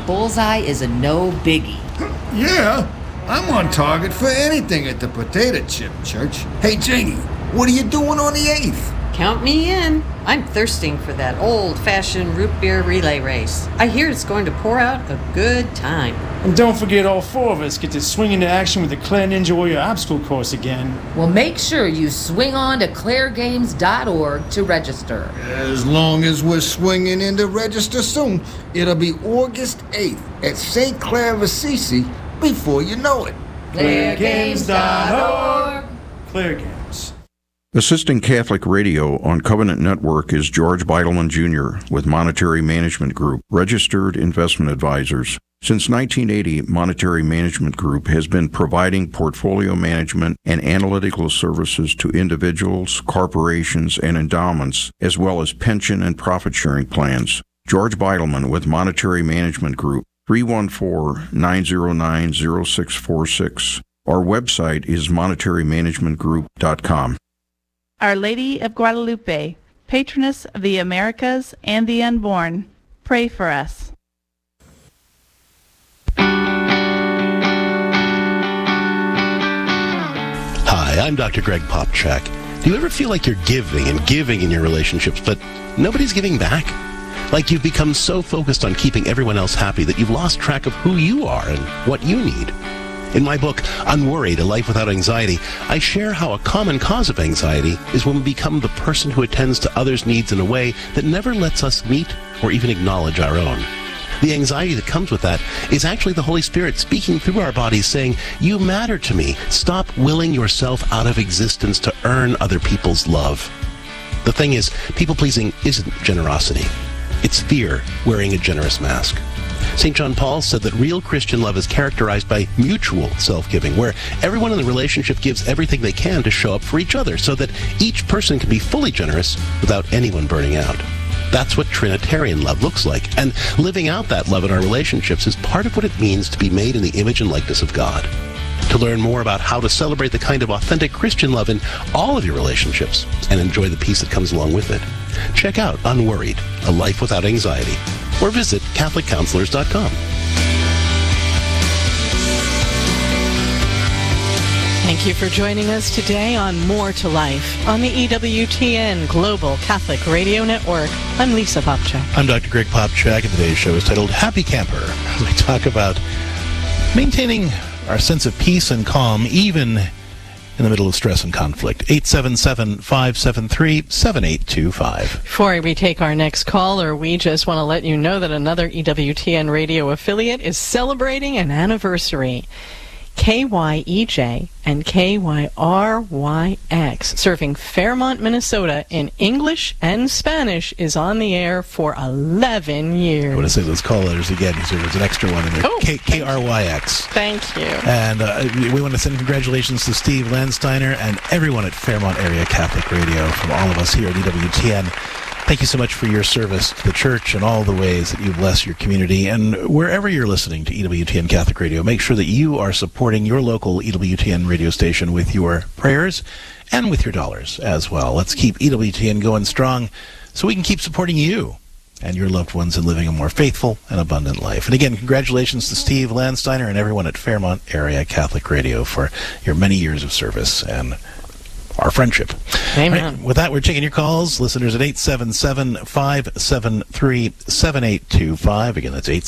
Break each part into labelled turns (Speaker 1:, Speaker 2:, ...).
Speaker 1: bullseye is a no-biggie.
Speaker 2: Yeah, I'm on target for anything at the Potato Chip Church. Hey, Janie, what are you doing on the 8th?
Speaker 3: Count me in. I'm thirsting for that old-fashioned root beer relay race. I hear it's going to pour out a good time.
Speaker 4: And don't forget, all four of us get to swing into action with the Claire Ninja Warrior obstacle course again.
Speaker 1: Well, make sure you swing on to clairegames.org to register.
Speaker 2: As long as we're swinging in to register soon, it'll be August 8th at St. Clair of Assisi before you know it.
Speaker 1: clairegames.org.
Speaker 4: Claire Games.
Speaker 5: Assisting Catholic Radio on Covenant Network is George Beidelman Jr. with Monetary Management Group, registered investment advisors. Since 1980, Monetary Management Group has been providing portfolio management and analytical services to individuals, corporations, and endowments, as well as pension and profit-sharing plans. George Beidelman with Monetary Management Group, 314-909-0646. Our website is monetarymanagementgroup.com.
Speaker 6: Our Lady of Guadalupe, patroness of the Americas and the unborn, pray for us.
Speaker 7: Hi, I'm Dr. Greg Popchak. Do you ever feel like you're giving and giving in your relationships, but nobody's giving back? Like you've become so focused on keeping everyone else happy that you've lost track of who you are and what you need? In my book, Unworried, A Life Without Anxiety, I share how a common cause of anxiety is when we become the person who attends to others' needs in a way that never lets us meet or even acknowledge our own. The anxiety that comes with that is actually the Holy Spirit speaking through our bodies saying, "You matter to me. Stop willing yourself out of existence to earn other people's love." The thing is, people-pleasing isn't generosity. It's fear wearing a generous mask. St. John Paul said that real Christian love is characterized by mutual self-giving, where everyone in the relationship gives everything they can to show up for each other so that each person can be fully generous without anyone burning out. That's what Trinitarian love looks like, and living out that love in our relationships is part of what it means to be made in the image and likeness of God. To learn more about how to celebrate the kind of authentic Christian love in all of your relationships and enjoy the peace that comes along with it, check out Unworried, A Life Without Anxiety, or visit CatholicCounselors.com.
Speaker 8: Thank you for joining us today on More to Life on the EWTN Global Catholic Radio Network. I'm Lisa Popchak.
Speaker 7: I'm Dr. Greg Popchak, and today's show is titled Happy Camper, as we talk about maintaining our sense of peace and calm even in the middle of stress and conflict. 877-573-7825.
Speaker 8: Before we take our next caller, we just want to let you know that another EWTN radio affiliate is celebrating an anniversary. KYEJ and KYRYX, serving Fairmont, Minnesota in English and Spanish, is on the air for 11 years.
Speaker 7: I want to say those call letters again because there was an extra one in there.
Speaker 8: Oh.
Speaker 7: KRYX.
Speaker 8: Thank you.
Speaker 7: And we want to send congratulations to Steve Landsteiner and everyone at Fairmont Area Catholic Radio from all of us here at EWTN. Thank you so much for your service to the church and all the ways that you bless your community. And wherever you're listening to EWTN Catholic Radio, make sure that you are supporting your local EWTN radio station with your prayers and with your dollars as well. Let's keep EWTN going strong so we can keep supporting you and your loved ones in living a more faithful and abundant life. And again, congratulations to Steve Landsteiner and everyone at Fairmont Area Catholic Radio for your many years of service and our friendship.
Speaker 8: Amen.
Speaker 7: Right, with that, we're taking your calls. Listeners at 877-573-7825. Again, that's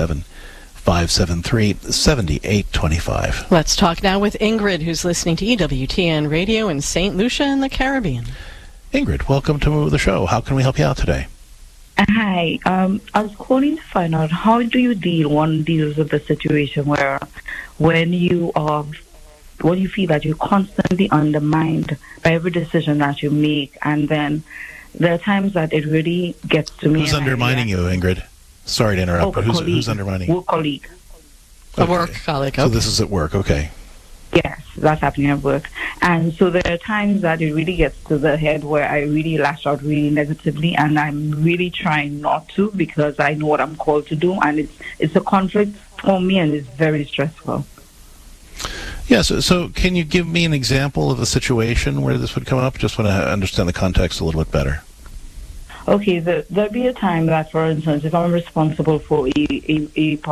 Speaker 7: 877-573-7825.
Speaker 8: Let's talk now with Ingrid, who's listening to EWTN Radio in St. Lucia in the Caribbean.
Speaker 7: Ingrid, welcome to the show. How can we help you out today?
Speaker 9: Hi. I was calling to find out, how do you one deals with the situation where when you feel that you're constantly undermined by every decision that you make, and then there are times that it really gets to me.
Speaker 7: Who's undermining you, Ingrid? Sorry to interrupt, but who's undermining you?
Speaker 9: Work colleague.
Speaker 8: A work colleague.
Speaker 7: So this is at work, okay.
Speaker 9: Yes, that's happening at work. And so there are times that it really gets to the head where I really lash out really negatively, and I'm really trying not to because I know what I'm called to do, and it's a conflict for me, and it's very stressful.
Speaker 7: Yes, so can you give me an example of a situation where this would come up? Just want to understand the context a little bit better.
Speaker 9: Okay, there'll be a time that, for instance, if I'm responsible for a